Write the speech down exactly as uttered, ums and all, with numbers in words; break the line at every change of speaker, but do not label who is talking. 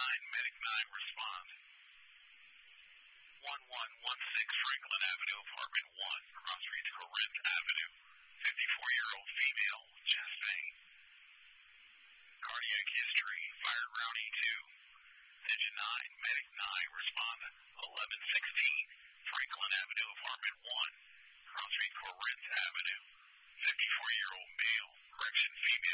nine, Medic nine, respond. one one one six Franklin Avenue, Apartment one, Crossreach Corinth Avenue. fifty-four-year-old female, chest pain. Cardiac history, fired round E two. Engine nine, Medic nine, respond. eleven sixteen Franklin Avenue, Apartment one, Crossreach Corinth Avenue. fifty-four-year-old male, correction female.